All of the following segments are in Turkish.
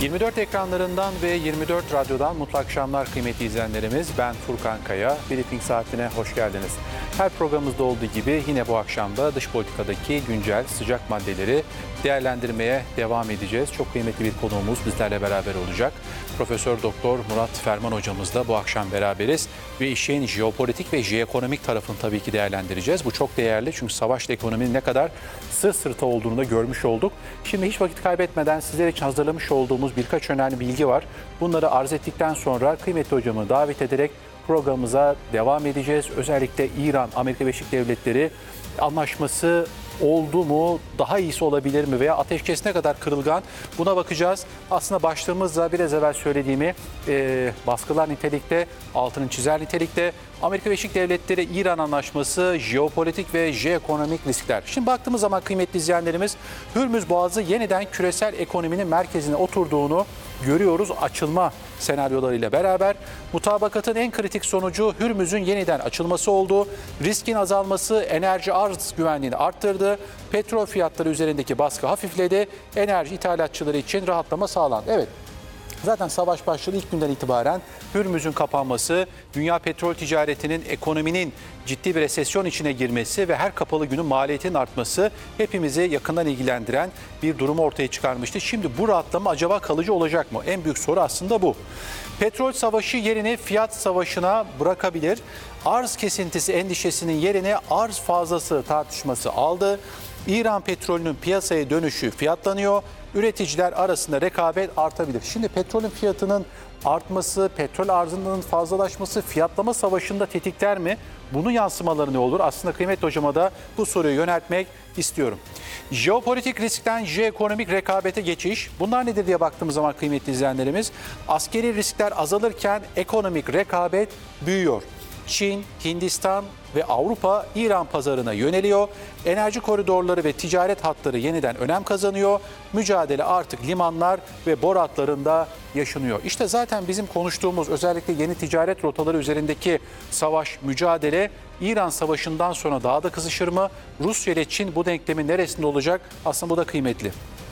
24 ekranlarından ve 24 radyodan mutlu akşamlar kıymetli izleyenlerimiz. Ben Furkan Kaya. Briefing saatine hoş geldiniz. Her programımızda olduğu gibi yine bu akşam da dış politikadaki güncel sıcak maddeleri değerlendirmeye devam edeceğiz. Çok kıymetli bir konuğumuz bizlerle beraber olacak. Profesör Doktor Murat Ferman hocamızla bu akşam beraberiz ve işin jeopolitik ve jeoekonomik tarafını tabii ki değerlendireceğiz. Bu çok değerli çünkü savaşla ekonominin ne kadar sırt sırta olduğunu da görmüş olduk. Şimdi hiç vakit kaybetmeden sizler için hazırlamış olduğumuz birkaç önemli bilgi var. Bunları arz ettikten sonra kıymetli hocamı davet ederek programımıza devam edeceğiz. Özellikle İran, Amerika Birleşik Devletleri anlaşması oldu mu, daha iyisi olabilir mi veya ateşkes ne kadar kırılgan, buna bakacağız. Aslında başlığımızda biraz evvel söylediğimi baskılar nitelikte, altının çizer nitelikte. Amerika Birleşik Devletleri İran anlaşması, jeopolitik ve jeoekonomik riskler. Şimdi baktığımız zaman kıymetli izleyenlerimiz, Hürmüz Boğazı yeniden küresel ekonominin merkezine oturduğunu görüyoruz açılma senaryolarıyla beraber. Mutabakatın en kritik sonucu Hürmüz'ün yeniden açılması oldu. Riskin azalması enerji arz güvenliğini arttırdı. Petrol fiyatları üzerindeki baskı hafifledi. Enerji ithalatçıları için rahatlama sağlandı. Evet. Zaten savaş başladığı ilk günden itibaren Hürmüz'ün kapanması, dünya petrol ticaretinin, ekonominin ciddi bir resesyon içine girmesi ve her kapalı günün maliyetinin artması hepimizi yakından ilgilendiren bir durumu ortaya çıkarmıştı. Şimdi bu rahatlama acaba kalıcı olacak mı? En büyük soru aslında bu. Petrol savaşı yerini fiyat savaşına bırakabilir. Arz kesintisi endişesinin yerini arz fazlası tartışması aldı. İran petrolünün piyasaya dönüşü fiyatlanıyor. Üreticiler arasında rekabet artabilir. Şimdi petrolün fiyatının artması, petrol arzının fazlalaşması fiyatlama savaşında tetikler mi? Bunun yansımaları ne olur? Aslında kıymetli hocama da bu soruyu yöneltmek istiyorum. Jeopolitik riskten jeoekonomik rekabete geçiş. Bunlar nedir diye baktığımız zaman kıymetli izleyenlerimiz, askeri riskler azalırken ekonomik rekabet büyüyor. Çin, Hindistan ve Avrupa İran pazarına yöneliyor. Enerji koridorları ve ticaret hatları yeniden önem kazanıyor. Mücadele artık limanlar ve boru hatlarında yaşanıyor. İşte zaten bizim konuştuğumuz özellikle yeni ticaret rotaları üzerindeki savaş, mücadele İran Savaşı'ndan sonra daha da kızışır mı? Rusya ile Çin bu denklemin neresinde olacak? Aslında bu da kıymetli.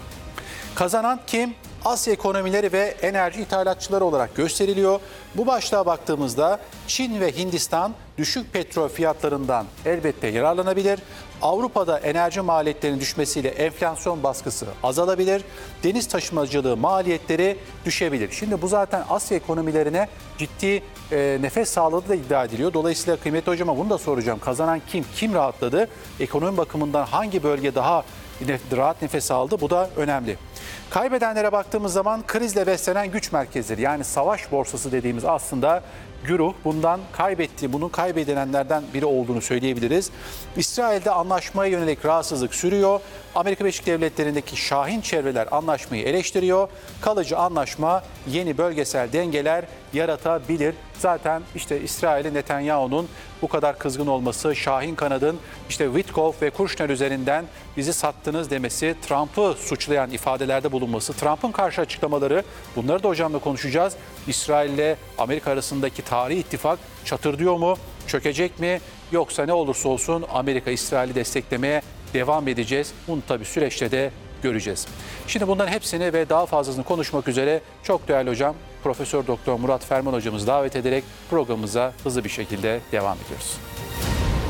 Kazanan kim? Asya ekonomileri ve enerji ithalatçıları olarak gösteriliyor. Bu başlığa baktığımızda Çin ve Hindistan düşük petrol fiyatlarından elbette yararlanabilir. Avrupa'da enerji maliyetlerinin düşmesiyle enflasyon baskısı azalabilir. Deniz taşımacılığı maliyetleri düşebilir. Şimdi bu zaten Asya ekonomilerine ciddi nefes sağladığı da iddia ediliyor. Dolayısıyla kıymetli hocama bunu da soracağım. Kazanan kim? Kim rahatladı? Ekonomi bakımından hangi bölge daha rahat nefes aldı? Bu da önemli. Kaybedenlere baktığımız zaman krizle beslenen güç merkezleri, yani savaş borsası dediğimiz aslında güruh bundan kaybetti, bunun kaybedenlerden biri olduğunu söyleyebiliriz. İsrail'de anlaşmaya yönelik rahatsızlık sürüyor. Amerika Birleşik Devletleri'ndeki şahin çevreler anlaşmayı eleştiriyor. Kalıcı anlaşma yeni bölgesel dengeler yaratabilir. Zaten işte İsrail'in Netanyahu'nun bu kadar kızgın olması, Şahin kanadın işte Witkoff ve Kushner üzerinden bizi sattınız demesi, Trump'ı suçlayan ifadelerde bulunması, Trump'ın karşı açıklamaları, bunları da hocamla konuşacağız. İsrail ile Amerika arasındaki tarihi ittifak çatırdıyor mu, çökecek mi, yoksa ne olursa olsun Amerika İsrail'i desteklemeye devam edeceğiz. Bunu tabii süreçte de göreceğiz. Şimdi bunların hepsini ve daha fazlasını konuşmak üzere çok değerli hocam Profesör Doktor Murat Ferman hocamızı davet ederek programımıza hızlı bir şekilde devam ediyoruz.